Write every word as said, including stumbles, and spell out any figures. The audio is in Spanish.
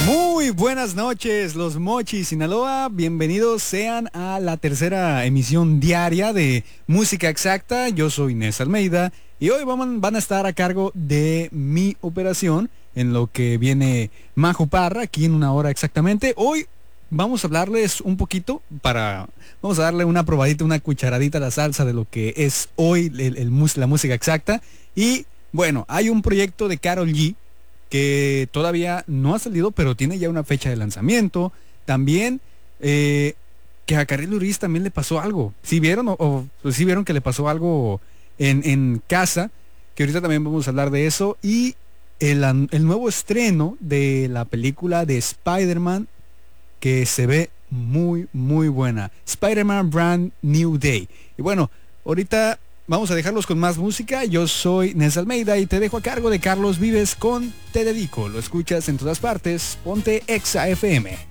Muy buenas noches, los Mochis Sinaloa. Bienvenidos sean a la tercera emisión diaria de Música Exacta. Yo soy Nes Almeida y hoy vamos, van a estar a cargo de mi operación en lo que viene Majo Parra, aquí en una hora exactamente. Hoy vamos a hablarles un poquito para... Vamos a darle una probadita, una cucharadita a la salsa de lo que es hoy el, el, la música exacta. Y bueno, hay un proyecto de Karol G que todavía no ha salido, pero tiene ya una fecha de lanzamiento. También eh, que a Karel Luis también le pasó algo. ¿Sí vieron o, o pues sí vieron que le pasó algo en, en casa? Que ahorita también vamos a hablar de eso. Y el, el nuevo estreno de la película de Spider-Man, que se ve muy, muy buena. Spider-Man Brand New Day. Y bueno, ahorita vamos a dejarlos con más música. Yo soy Nes Almeida y te dejo a cargo de Carlos Vives con Te Dedico. Lo escuchas en todas partes. Ponte Exa F M.